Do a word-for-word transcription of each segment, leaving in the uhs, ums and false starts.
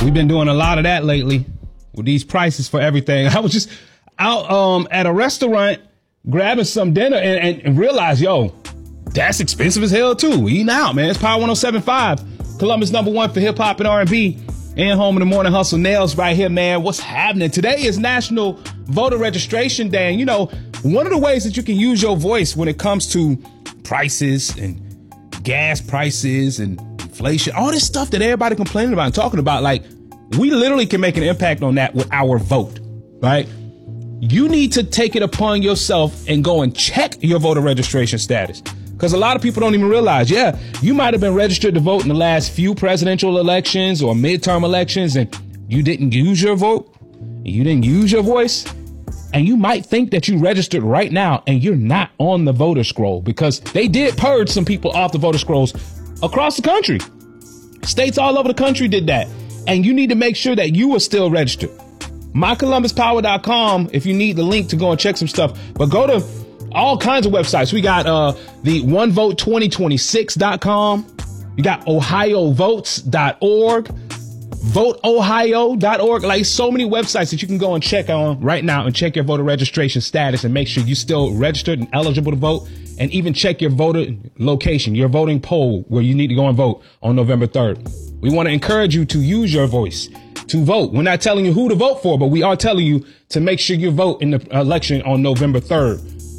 We've been doing a lot of that lately with these prices for everything. I was just out um, at a restaurant grabbing some dinner and, and, and realized, yo, that's expensive as hell too. Eating out, man. It's Power one oh seven point five, Columbus number one for hip hop and R and B, and home of the Morning Hustle. Nails right here, man. What's happening? Today is National Voter Registration Day. And you know, one of the ways that you can use your voice when it comes to prices and gas prices and inflation, all this stuff that everybody complaining about and talking about, like, we literally can make an impact on that with our vote, right? You need to take it upon yourself and go and check your voter registration status. Because a lot of people don't even realize, yeah, you might have been registered to vote in the last few presidential elections or midterm elections, and you didn't use your vote, you didn't use your voice, and you might think that you registered right now and you're not on the voter scroll, because they did purge some people off the voter scrolls across the country. States all over the country did that. And you need to make sure that you are still registered. my columbus power dot com if you need the link to go and check some stuff. But go to all kinds of websites. We got uh, the one vote twenty twenty-six dot com. You got ohio votes dot org, vote ohio dot org. Like, so many websites that you can go and check on right now and check your voter registration status and make sure you're still registered and eligible to vote. And even check your voter location, your voting poll where you need to go and vote on November third. We want to encourage you to use your voice to vote. We're not telling you who to vote for, but we are telling you to make sure you vote in the election on November third.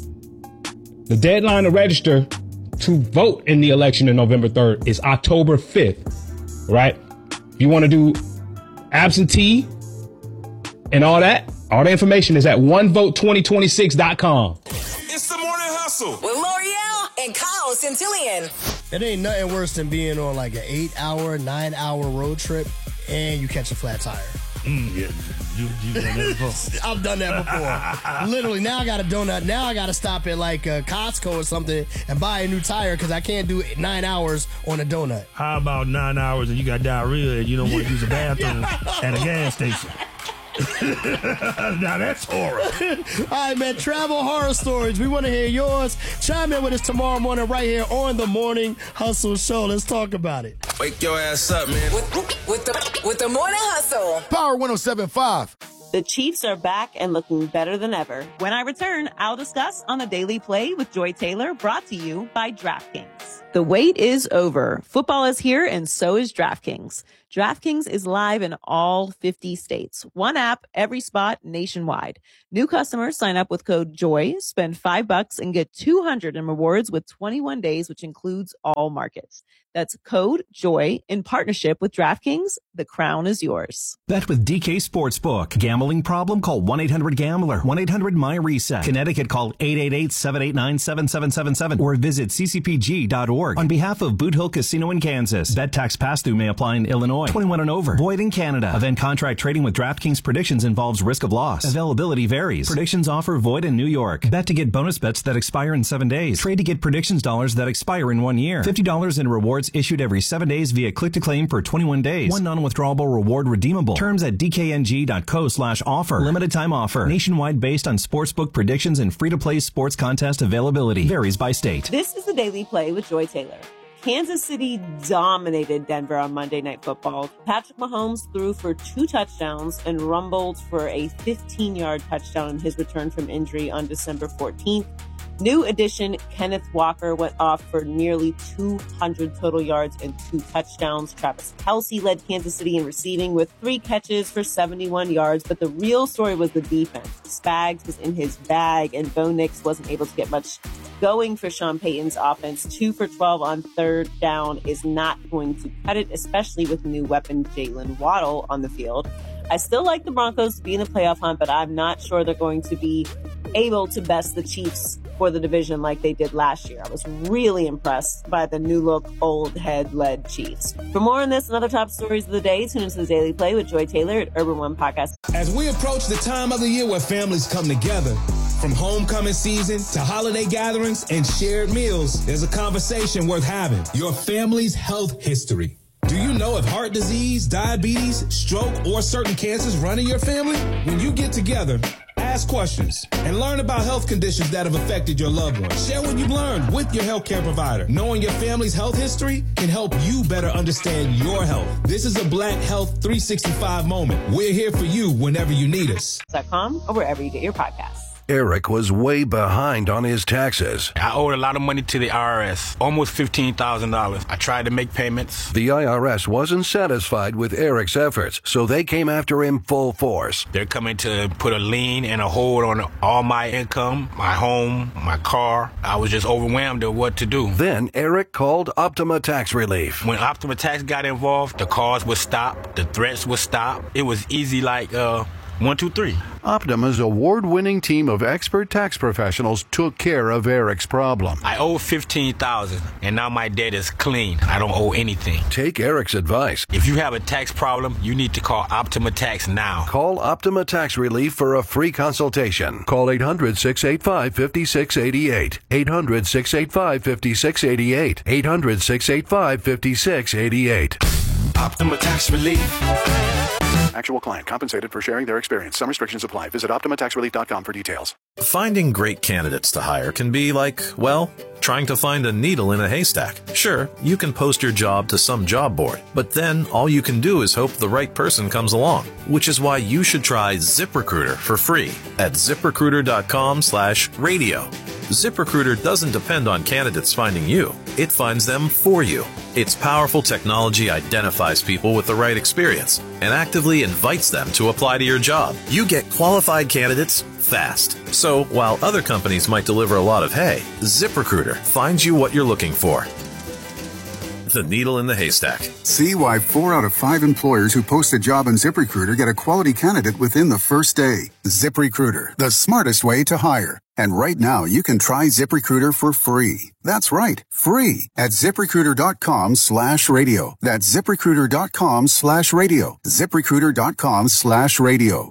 The deadline to register to vote in the election on November third is October fifth, right? If you want to do absentee and all that, all the information is at one vote twenty twenty-six dot com. It's the Morning Hustle with L'Oreal and Kyle Centillion. It ain't nothing worse than being on like an eight hour, nine hour road trip and you catch a flat tire. Mm, yeah, you, you done that before. I've done that before. Literally, now I got a donut. Now I got to stop at like uh, Costco or something and buy a new tire because I can't do nine hours on a donut. How about nine hours and you got diarrhea and you don't want to use a bathroom at a gas station? Now that's horror. All right, man. Travel horror stories. We want to hear yours. Chime in with us tomorrow morning right here on the Morning Hustle Show. Let's talk about it. Wake your ass up, man. With, with, the, with the Morning Hustle. Power one oh seven point five. The Chiefs are back and looking better than ever. When I return, I'll discuss on the Daily Play with Joy Taylor, brought to you by DraftKings. The wait is over. Football is here, and so is DraftKings. DraftKings is live in all fifty states. One app, every spot, nationwide. New customers sign up with code JOY, spend five bucks, and get two hundred in rewards with twenty-one days, which includes all markets. That's code JOY in partnership with DraftKings. The crown is yours. Bet with D K Sportsbook. Gambling problem? Call one eight hundred gambler. one eight hundred my reset. Connecticut, call eight eight eight, seven eight nine, seven seven seven seven or visit c c p g dot org. On behalf of Boot Hill Casino in Kansas, bet tax pass-through may apply in Illinois. twenty-one and over. Void in Canada. Event contract trading with DraftKings Predictions involves risk of loss. Availability varies. Predictions offer void in New York. Bet to get bonus bets that expire in seven days. Trade to get predictions dollars that expire in one year. fifty dollars in rewards issued every seven days via click-to-claim for twenty-one days. One non-withdrawable reward redeemable. Terms at d k n g dot co slash offer. Limited time offer. Nationwide based on sportsbook predictions and free-to-play sports contest availability. Varies by state. This is the Daily Play with Joy Taylor. Kansas City dominated Denver on Monday Night Football. Patrick Mahomes threw for two touchdowns and rumbled for a fifteen-yard touchdown in his return from injury on December fourteenth. New addition Kenneth Walker went off for nearly two hundred total yards and two touchdowns. Travis Kelce led Kansas City in receiving with three catches for seventy-one yards. But the real story was the defense. Spags was in his bag, and Bo Nix wasn't able to get much going for Sean Payton's offense. Two for twelve on third down is not going to cut it, especially with new weapon Jalen Waddle on the field. I still like the Broncos to be in the playoff hunt, but I'm not sure they're going to be able to best the Chiefs for the division like they did last year. I was really impressed by the new look, old head-led Chiefs. For more on this and other top stories of the day, tune into the Daily Play with Joy Taylor at Urban One Podcast. As we approach the time of the year where families come together, from homecoming season to holiday gatherings and shared meals, there's a conversation worth having. Your family's health history. Do you know if heart disease, diabetes, stroke, or certain cancers run in your family? When you get together, ask questions, and learn about health conditions that have affected your loved ones. Share what you've learned with your healthcare provider. Knowing your family's health history can help you better understand your health. This is a Black Health three sixty-five moment. We're here for you whenever you need us. .com or wherever you get your podcasts. Eric was way behind on his taxes. I owed a lot of money to the I R S, almost fifteen thousand dollars. I tried to make payments. The I R S wasn't satisfied with Eric's efforts, so they came after him full force. They're coming to put a lien and a hold on all my income, my home, my car. I was just overwhelmed at what to do. Then Eric called Optima Tax Relief. When Optima Tax got involved, the calls would stop, the threats would stop. It was easy like, uh, one, two, three. Optima's award-winning team of expert tax professionals took care of Eric's problem. I owe fifteen thousand dollars, and now my debt is clean. I don't owe anything. Take Eric's advice. If you have a tax problem, you need to call Optima Tax now. Call Optima Tax Relief for a free consultation. Call eight hundred, six eight five, five six eight eight. eight hundred, six eight five, five six eight eight. eight hundred, six eight five, five six eight eight. Optima Tax Relief. Actual client compensated for sharing their experience. Some restrictions apply. Visit Optima Tax Relief dot com for details. Finding great candidates to hire can be like, well, trying to find a needle in a haystack. Sure, you can post your job to some job board, but then all you can do is hope the right person comes along, which is why you should try ZipRecruiter for free at ZipRecruiter.com slash radio. ZipRecruiter doesn't depend on candidates finding you. It finds them for you. Its powerful technology identifies people with the right experience and actively invites them to apply to your job. You get qualified candidates fast. So while other companies might deliver a lot of hay, ZipRecruiter finds you what you're looking for. The needle in the haystack. See why four out of five employers who post a job on ZipRecruiter get a quality candidate within the first day. ZipRecruiter, the smartest way to hire. And right now, you can try ZipRecruiter for free. That's right, free at ZipRecruiter.com slash radio. That's ZipRecruiter.com slash radio. ZipRecruiter.com slash radio.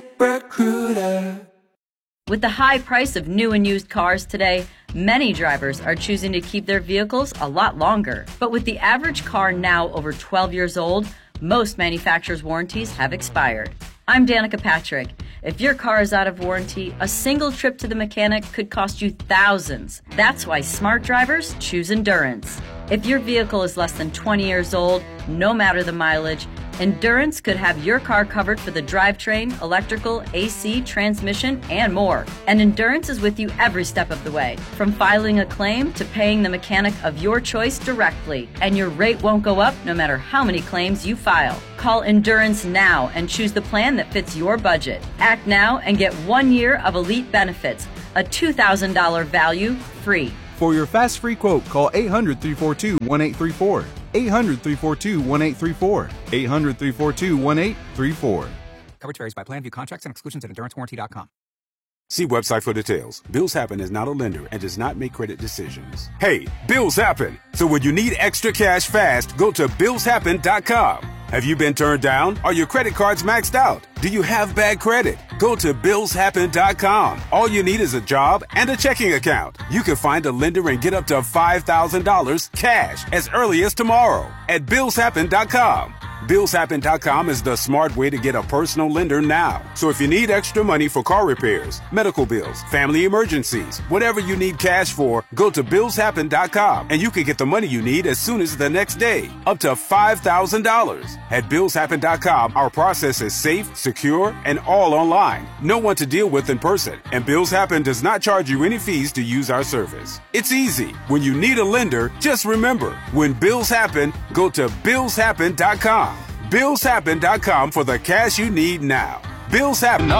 ZipRecruiter. With the high price of new and used cars today, many drivers are choosing to keep their vehicles a lot longer. But with the average car now over twelve years old, most manufacturers' warranties have expired. I'm Danica Patrick. If your car is out of warranty, a single trip to the mechanic could cost you thousands. That's why smart drivers choose Endurance. If your vehicle is less than twenty years old, no matter the mileage, Endurance could have your car covered for the drivetrain, electrical, A C, transmission, and more. And Endurance is with you every step of the way, from filing a claim to paying the mechanic of your choice directly. And your rate won't go up no matter how many claims you file. Call Endurance now and choose the plan that fits your budget. Act now and get one year of elite benefits, a two thousand dollars value free. For your fast free quote, call eight hundred, three four two, one eight three four. eight hundred, three four two, one eight three four. eight hundred, three four two, one eight three four. Coverage varies by plan. View contracts and exclusions at endurance warranty dot com. See website for details. Bills Happen is not a lender and does not make credit decisions. Hey, bills happen. So when you need extra cash fast, go to bills happen dot com. Have you been turned down? Are your credit cards maxed out? Do you have bad credit? Go to bills happen dot com. All you need is a job and a checking account. You can find a lender and get up to five thousand dollars cash as early as tomorrow at bills happen dot com. bills happen dot com is the smart way to get a personal lender now. So if you need extra money for car repairs, medical bills, family emergencies, whatever you need cash for, go to bills happen dot com and you can get the money you need as soon as the next day, up to five thousand dollars. At bills happen dot com, our process is safe, secure, and all online. No one to deal with in person, and Bills Happen does not charge you any fees to use our service. It's easy. When you need a lender, just remember, when bills happen, go to bills happen dot com. bills happen dot com for the cash you need now. Bills Happen.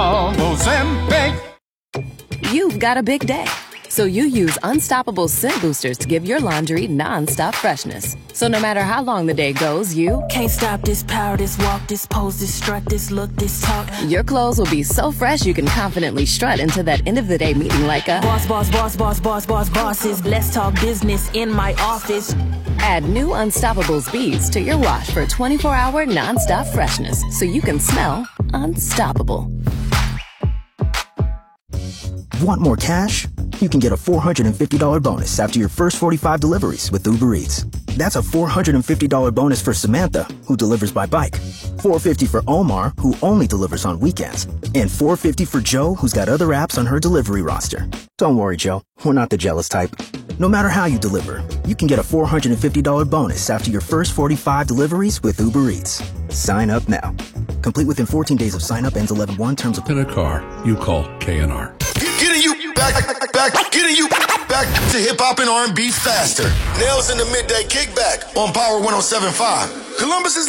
You've got a big day, so you use Unstoppable Scent Boosters to give your laundry non-stop freshness. So no matter how long the day goes, you can't stop this power, this walk, this pose, this strut, this look, this talk. Your clothes will be so fresh you can confidently strut into that end of the day meeting like a boss, boss, boss, boss, boss, boss, bosses. Let's talk business in my office. Add new Unstoppables beads to your wash for twenty-four hour non-stop freshness so you can smell unstoppable. Want more cash? You can get a four hundred fifty dollars bonus after your first forty-five deliveries with Uber Eats. That's a four hundred fifty dollars bonus for Samantha, who delivers by bike. four hundred fifty dollars for Omar, who only delivers on weekends. And four hundred fifty dollars for Joe, who's got other apps on her delivery roster. Don't worry, Joe. We're not the jealous type. No matter how you deliver, you can get a four hundred fifty dollars bonus after your first forty-five deliveries with Uber Eats. Sign up now. Complete within fourteen days of sign up, ends eleven one, terms of... In a car, you call K N R. Getting you back, back, getting you back to hip hop and R and B faster. Nails in the midday kickback on Power one oh seven point five. Columbus is